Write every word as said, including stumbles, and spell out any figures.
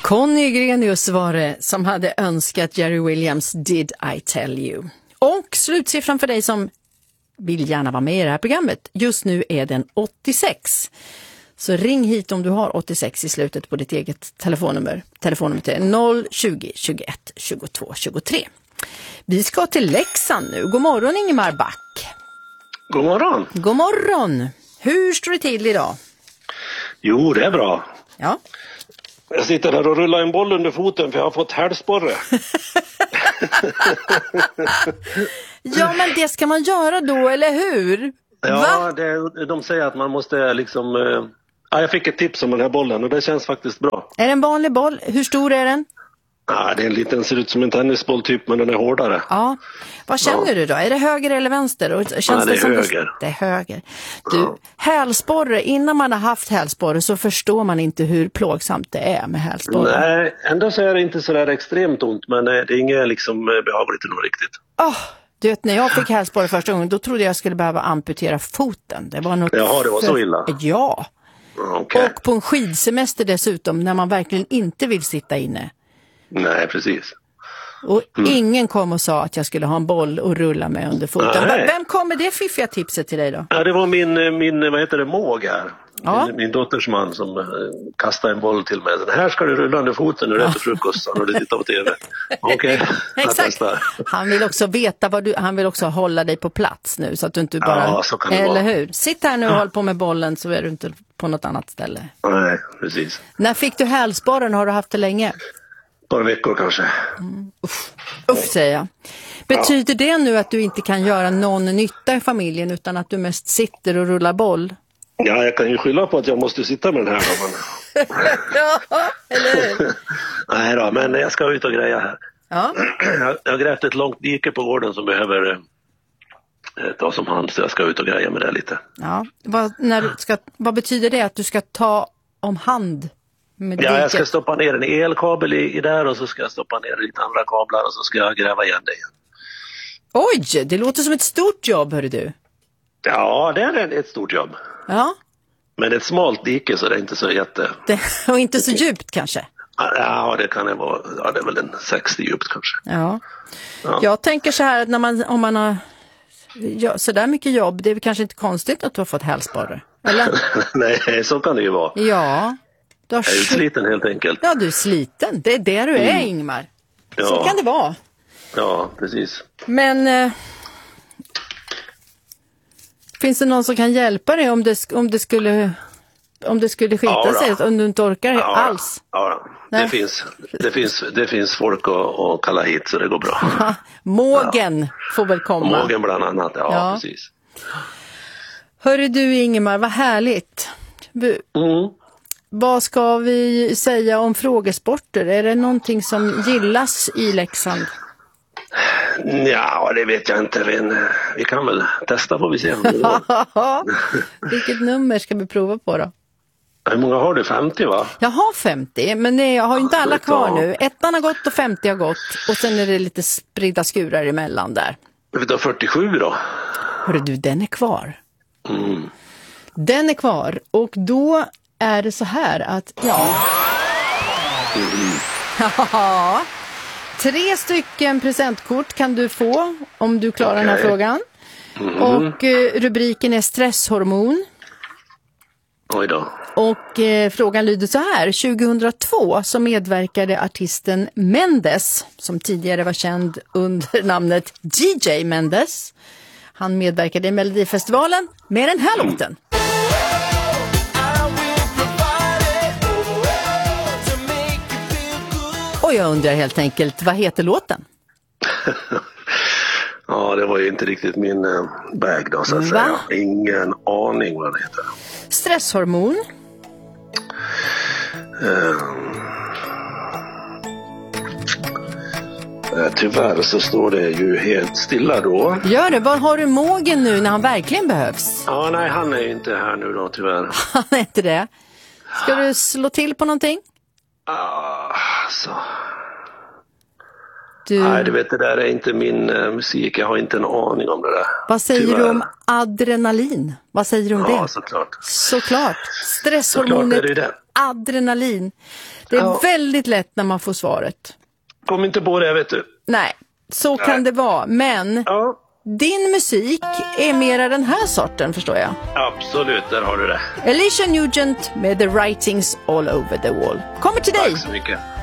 Conny Grenius var det som hade önskat Jerry Williams Did I Tell You. Och slutsiffran för dig som vill gärna vara med i det här programmet. Just nu är den åttiosex. Så ring hit om du har åttiosex i slutet på ditt eget telefonnummer. Telefonnumret är noll tjugo tjugoett tjugotvå tjugotre. Vi ska till Leksand nu. God morgon Ingemar Back. God morgon. God morgon. Hur står det till idag? Jo, det är bra. Ja. Jag sitter där och rullar en boll under foten för jag har fått hälsporre. Ja, men det ska man göra då, eller hur? Ja, det, de säger att man måste liksom... Eh, ja, jag fick ett tips om den här bollen och det känns faktiskt bra. Är det en vanlig boll? Hur stor är den? Ja, det är en liten, ser ut som en tennisboll typ, men den är hårdare. Ja. Vad känner ja. du då? Är det höger eller vänster? Och känns ja, det är det som höger. Det, det är höger. Du, ja. hälsporre, innan man har haft hälsporre så förstår man inte hur plågsamt det är med hälsporre. Nej, ändå så är det inte så där extremt ont, men det är inget liksom behagligt nog riktigt. Oh, du vet, när jag fick hälsporre första gången, då trodde jag skulle behöva amputera foten. Det var något Jaha, det var så illa? Ja. Okay. Och på en skidsemester dessutom, när man verkligen inte vill sitta inne. Nej, precis. Och mm. ingen kom och sa att jag skulle ha en boll och rulla med under foten. Nej. Vem kom med det fiffiga tipset till dig då? Ja, det var min, min vad heter det, måg här. Ja. Min, min dotters man som uh, kastade en boll till mig. Den här ska du rulla under foten när du äter frukost och du tittar på tv. Okej, okay. Exakt. Han vill också veta vad du, han vill också hålla dig på plats nu så att du inte bara... Ja, så kan det eller vara. Hur? Sitt här nu och håll på med bollen så är du inte på något annat ställe. Nej, precis. När fick du hälsporren? Har du haft det länge? Ett par veckor kanske. Mm. Uff. Uff, säger jag. Betyder ja. det nu att du inte kan göra någon nytta i familjen utan att du mest sitter och rullar boll? Ja, jag kan ju skylla på att jag måste sitta med den här då, men... Ja, eller hur? Nej då, men jag ska ut och greja här. Ja. Jag har grävt ett långt dike på gården som behöver eh, ta som hand, så jag ska ut och greja med det lite. Ja, vad, när du ska, vad betyder det att du ska ta om hand? Med ja, diket? Jag ska stoppa ner en elkabel i, i där och så ska jag stoppa ner lite andra kablar och så ska jag gräva igen det igen. Oj, det låter som ett stort jobb, hörru du. Ja, det är ett stort jobb. Ja. Men det är ett smalt dike så det är inte så jätte... Det, och inte så djupt kanske? Ja, det kan det vara. Ja, det är väl en sextio djupt kanske. Ja. Ja. Jag tänker så här att när man, om man har ja, så där mycket jobb, det är kanske inte konstigt att du har fått hälsporre, eller? Nej, så kan det ju vara. Ja. Du har jag är sliten helt enkelt. Ja, du är sliten. Det är det du är, mm. Ingmar. Ja. Så kan det vara. Ja, precis. Men eh, finns det någon som kan hjälpa dig om det, om det skulle om det skulle skita ja, sig, om du inte orkar ja, alls? Ja, det finns, det finns, det finns folk att, att kalla hit så det går bra. Mågen ja. får väl komma. Mågen bland annat, ja, ja. precis. Hörru du Ingemar, vad härligt. Mm. Vad ska vi säga om frågesporter? Är det någonting som gillas i Leksand? Ja, det vet jag inte. Vi, vi kan väl testa får vi se. Vilket nummer ska vi prova på då? Hur många har du? femtio va? Jag har femtio, men det, jag har ju inte alla kvar nu. Ettan har gått och femtio har gått. Och sen är det lite spridda skurar emellan där. Vi tar fyrtiosju då. Hörru du, den är kvar. Mm. Den är kvar. Och då är det så här att, ja... Mm. Ja... Tre stycken presentkort kan du få om du klarar okay. den här frågan. Mm. Och eh, rubriken är stresshormon. Oj då. Och eh, frågan lyder så här. tjugohundratvå så medverkade artisten Mendes, som tidigare var känd under namnet D J Mendes. Han medverkade i Melodifestivalen med den här mm. låten. Och jag undrar helt enkelt, vad heter låten? Ja, det var ju inte riktigt min äh, bag då, så att säga. Ingen aning vad det heter. Stresshormon. Uh, uh, tyvärr så står det ju helt stilla då. Gör det, var har du Mågen nu när han verkligen behövs? Ja, nej, han är inte här nu då, tyvärr. Han är inte det. Ska du slå till på någonting? Ah, så. Du... Nej, du vet, det där är inte min uh, musik. Jag har inte en aning om det där. Vad säger Tyvärr. du om adrenalin? Vad säger du om ja, det? Ja, såklart. Såklart. Stresshormonet såklart är det det. adrenalin. Det är ja. väldigt lätt när man får svaret. Kom inte på det, vet du. Nej, så Nej. kan det vara. Men ja. din musik är mera den här sorten, förstår jag. Absolut, där har du det. Alicia Nugent med The Writings All Over the Wall. Kommer till dig. Tack så mycket.